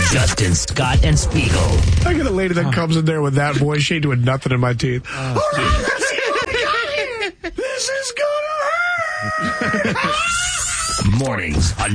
Justin, Scott, and Spiegel. I get a lady that comes in there with that voice. She ain't doing nothing in my teeth. All right, let's see what we got here. This is gonna hurt. Mornings on